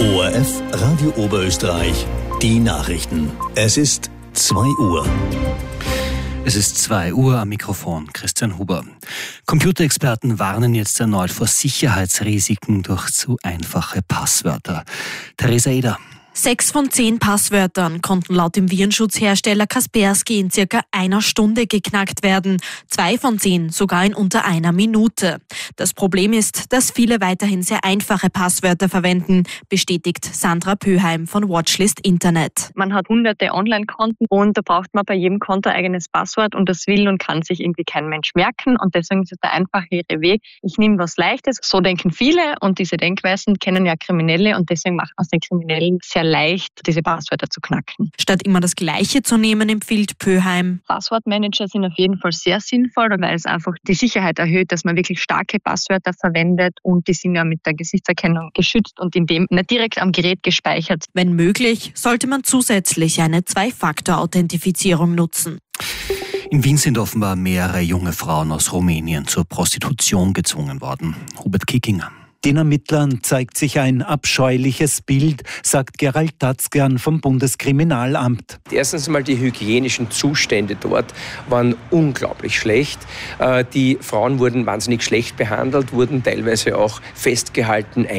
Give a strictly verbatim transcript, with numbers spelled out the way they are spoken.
O R F Radio Oberösterreich, die Nachrichten. Es ist zwei Uhr. Es ist zwei Uhr, am Mikrofon Christian Huber. Computerexperten warnen jetzt erneut vor Sicherheitsrisiken durch zu einfache Passwörter. Theresa Eder. Sechs von zehn Passwörtern konnten laut dem Virenschutzhersteller Kaspersky in circa einer Stunde geknackt werden. Zwei von zehn sogar in unter einer Minute. Das Problem ist, dass viele weiterhin sehr einfache Passwörter verwenden, bestätigt Sandra Pöheim von Watchlist Internet. Man hat hunderte Online-Konten und da braucht man bei jedem Konto ein eigenes Passwort und das will und kann sich irgendwie kein Mensch merken und deswegen ist es der einfachere Weg. Ich nehme was Leichtes, so denken viele und diese Denkweisen kennen ja Kriminelle und deswegen macht man es den Kriminellen sehr leicht, diese Passwörter zu knacken. Statt immer das Gleiche zu nehmen, empfiehlt Pöheim. Passwortmanager sind auf jeden Fall sehr sinnvoll, weil es einfach die Sicherheit erhöht, dass man wirklich starke Passwörter verwendet und die sind ja mit der Gesichtserkennung geschützt und in dem nicht direkt am Gerät gespeichert. Wenn möglich, sollte man zusätzlich eine Zwei-Faktor-Authentifizierung nutzen. In Wien sind offenbar mehrere junge Frauen aus Rumänien zur Prostitution gezwungen worden. Hubert Kickinger. Den Ermittlern zeigt sich ein abscheuliches Bild, sagt Gerald Tatzgern vom Bundeskriminalamt. Erstens einmal die hygienischen Zustände dort waren unglaublich schlecht. Die Frauen wurden wahnsinnig schlecht behandelt, wurden teilweise auch festgehalten,